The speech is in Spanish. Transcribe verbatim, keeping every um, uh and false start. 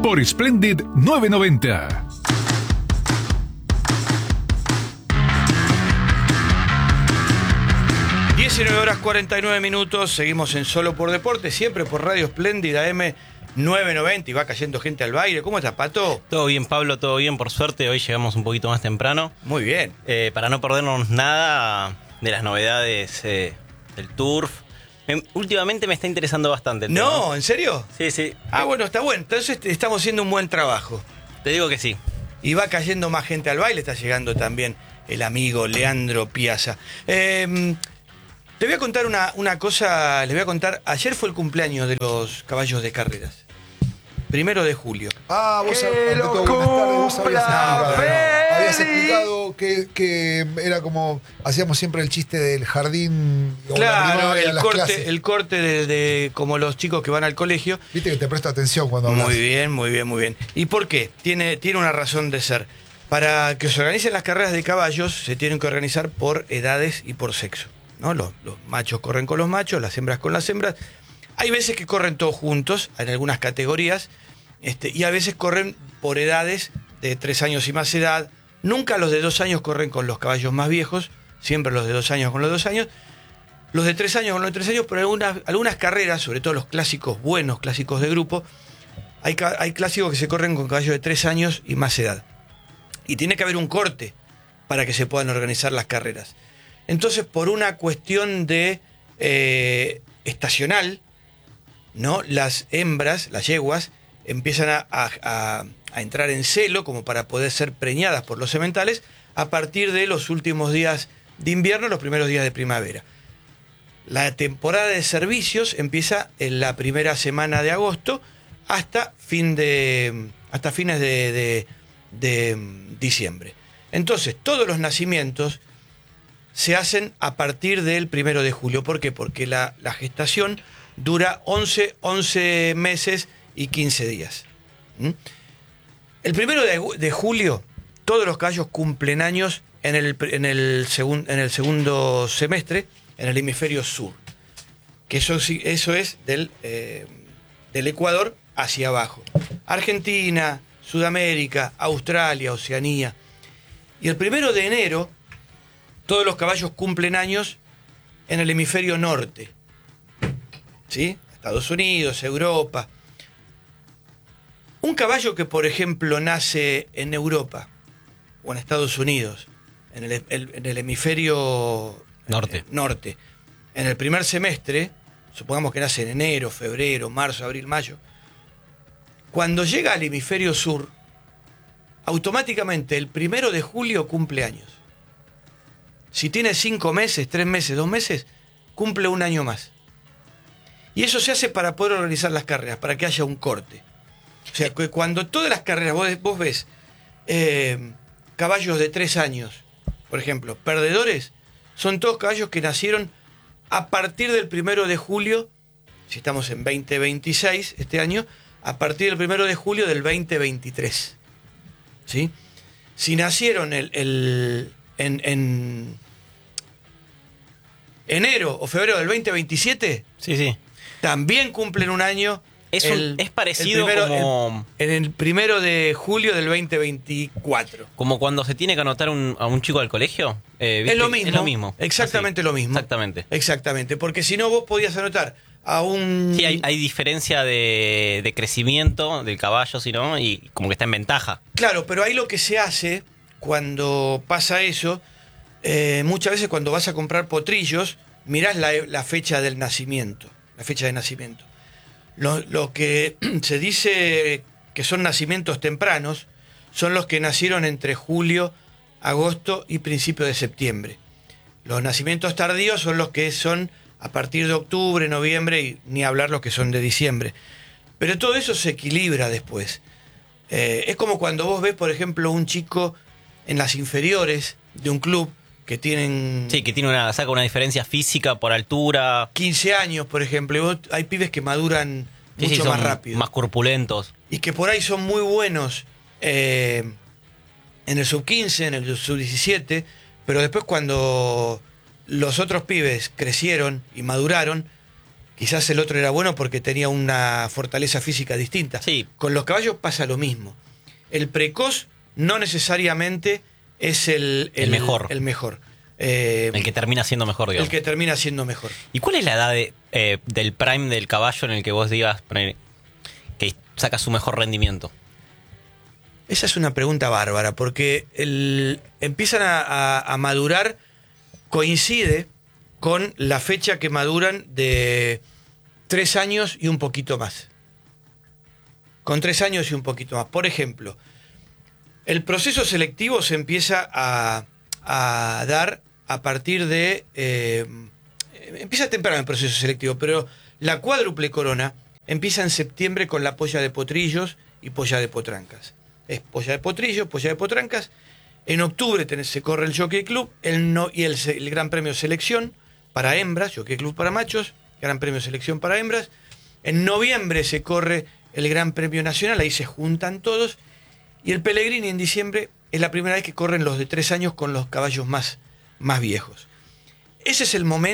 por Splendid nueve noventa. diecinueve horas cuarenta y nueve minutos, seguimos en Solo por Deporte, siempre por Radio Splendid A M nueve noventa y va cayendo gente al baile. ¿Cómo estás, Pato? Todo bien, Pablo, todo bien, por suerte. Hoy llegamos un poquito más temprano. Muy bien. Eh, para no perdernos nada de las novedades eh, del turf. Me, últimamente me está interesando bastante el No, tema. ¿en serio? Sí, sí. Ah, bueno, está bueno. Entonces estamos haciendo un buen trabajo. Te digo que sí. Y va cayendo más gente al baile, está llegando también el amigo Leandro Piazza. Eh, te voy a contar una, una cosa, les voy a contar. Ayer fue el cumpleaños de los caballos de carreras. Primero de julio. Ah, vos sabés, buenas tardes, vos habías explicado, ¿no? Habías explicado que, que era como, hacíamos siempre el chiste del jardín. O Claro, la primaria, el las corte, clases. el corte de, de como los chicos que van al colegio. Viste que te presto atención cuando hablas. Muy bien, muy bien, muy bien. ¿Y por qué? Tiene, tiene una razón de ser. Para que se organicen las carreras de caballos, se tienen que organizar por edades y por sexo, ¿no? Los, los machos corren con los machos, las hembras con las hembras. Hay veces que corren todos juntos, en algunas categorías, este, y a veces corren por edades de tres años y más edad. Nunca los de dos años corren con los caballos más viejos, siempre los de dos años con los dos años. Los de tres años con los de tres años, pero algunas, algunas carreras, sobre todo los clásicos buenos, clásicos de grupo, hay, hay clásicos que se corren con caballos de tres años y más edad. Y tiene que haber un corte para que se puedan organizar las carreras. Entonces, por una cuestión de eh, estacional, ¿no? Las hembras, las yeguas, empiezan a, a, a entrar en celo como para poder ser preñadas por los sementales a partir de los últimos días de invierno, los primeros días de primavera. La temporada de servicios empieza en la primera semana de agosto hasta, fin de, hasta fines de, de, de diciembre. Entonces, todos los nacimientos se hacen a partir del primero de julio. ¿Por qué? Porque la, la gestación dura once, once meses y quince días. ¿Mm? El primero de, de julio, todos los caballos cumplen años en el, en, el segun, en el segundo semestre, en el hemisferio sur. Que eso, eso es del, eh, del Ecuador hacia abajo. Argentina, Sudamérica, Australia, Oceanía. Y el primero de enero, todos los caballos cumplen años en el hemisferio norte. ¿Sí? Estados Unidos, Europa. Un caballo que, por ejemplo, nace en Europa o en Estados Unidos, en el, el, en el hemisferio norte. Eh, norte, en el primer semestre, supongamos que nace en enero, febrero, marzo, abril, mayo, cuando llega al hemisferio sur, automáticamente el primero de julio cumple años. Si tiene cinco meses, tres meses, dos meses, cumple un año más. Y eso se hace para poder organizar las carreras, para que haya un corte. O sea, que cuando todas las carreras, vos, vos ves eh, caballos de tres años, por ejemplo, perdedores, son todos caballos que nacieron a partir del primero de julio, si estamos en veinte veintiséis este año, a partir del primero de julio del veinte veintitrés. ¿Sí? Si nacieron el, el, en, en enero o febrero del veinte veintisiete, sí, sí. también cumplen un año. Es, el, un, es parecido el primero, como... En, en el primero de julio del veinte veinticuatro. Como cuando se tiene que anotar un, a un chico al colegio. Eh, es lo mismo. Es lo mismo. Exactamente Así. lo mismo. Exactamente. Exactamente. Porque si no, vos podías anotar a un... Sí, hay, hay diferencia de, de crecimiento del caballo, si no, y como que está en ventaja. Claro, pero ahí lo que se hace cuando pasa eso, eh, muchas veces cuando vas a comprar potrillos, mirás la, la fecha del nacimiento. La fecha de nacimiento. Lo, lo que se dice que son nacimientos tempranos son los que nacieron entre julio, agosto y principio de septiembre. Los nacimientos tardíos son los que son a partir de octubre, noviembre y ni hablar los que son de diciembre. Pero todo eso se equilibra después. Eh, es como cuando vos ves, por ejemplo, un chico en las inferiores de un club que tienen... Sí, que tiene una, saca una diferencia física por altura. quince años, por ejemplo. Y vos, hay pibes que maduran Sí, mucho sí, más rápido. Más corpulentos. Y que por ahí son muy buenos eh, en el sub quince, en el sub diecisiete, pero después cuando los otros pibes crecieron y maduraron, Quizás el otro era bueno porque tenía una fortaleza física distinta. Sí. Con los caballos pasa lo mismo. El precoz no necesariamente es el, El mejor. El mejor. Eh, El que termina siendo mejor, digamos. el que termina siendo mejor. ¿Y cuál es la edad de, eh, del prime del caballo en el que vos digas poner, que saca su mejor rendimiento? Esa es una pregunta bárbara, porque el, empiezan a, a, a madurar, coincide con la fecha que maduran de tres años y un poquito más. Con tres años y un poquito más. Por ejemplo, el proceso selectivo se empieza a, a dar a partir de... Eh, empieza temprano el proceso selectivo, pero la cuádruple corona empieza en septiembre con la polla de potrillos y polla de potrancas. Es polla de potrillos, polla de potrancas. En octubre tenés, se corre el Jockey Club el no, y el, el Gran Premio Selección para hembras, Jockey Club para machos, Gran Premio Selección para hembras. En noviembre se corre el Gran Premio Nacional, ahí se juntan todos. Y el Pellegrini en diciembre es la primera vez que corren los de tres años con los caballos más, más viejos. Ese es el momento